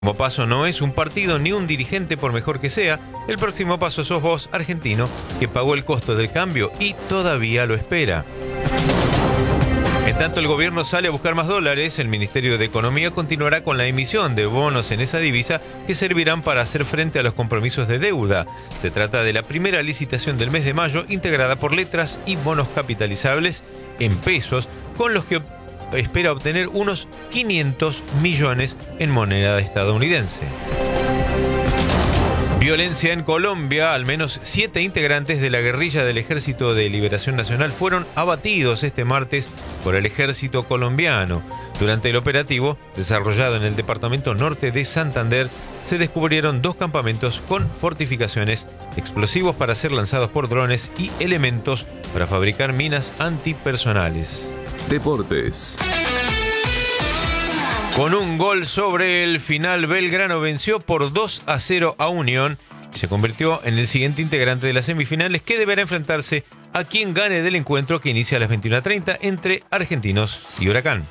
El próximo paso no es un partido ni un dirigente, por mejor que sea. El próximo paso sos vos, argentino, que pagó el costo del cambio y todavía lo espera. En tanto el gobierno sale a buscar más dólares, el Ministerio de Economía continuará con la emisión de bonos en esa divisa que servirán para hacer frente a los compromisos de deuda. Se trata de la primera licitación del mes de mayo, integrada por letras y bonos capitalizables en pesos, con los que espera obtener unos 500 millones en moneda estadounidense. Violencia en Colombia. Al menos 7 integrantes de la guerrilla del Ejército de Liberación Nacional fueron abatidos este martes por el ejército colombiano. Durante el operativo, desarrollado en el departamento norte de Santander, se descubrieron 2 campamentos con fortificaciones, explosivos para ser lanzados por drones y elementos para fabricar minas antipersonales. Deportes. Con un gol sobre el final, Belgrano venció por 2-0 a Unión y se convirtió en el siguiente integrante de las semifinales, que deberá enfrentarse a quien gane del encuentro que inicia a las 21:30 entre Argentinos y Huracán.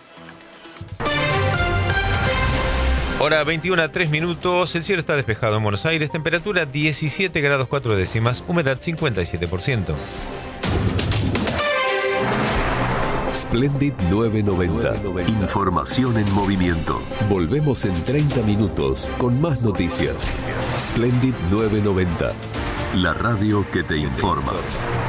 Hora 21:03. El cielo está despejado en Buenos Aires, temperatura 17 grados 4 décimas, humedad 57%. Splendid 990. Información en movimiento. Volvemos en 30 minutos con más noticias. Splendid 990. La radio que te informa.